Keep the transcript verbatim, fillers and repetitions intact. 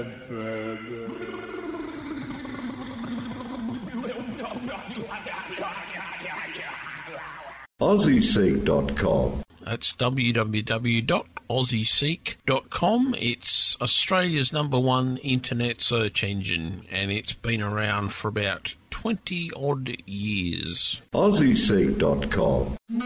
Bedford. Aussie Seek dot com. That's w w w dot aussie seek dot com. It's Australia's number one internet search engine, and it's been around for about twenty odd years. Aussie Seek dot com.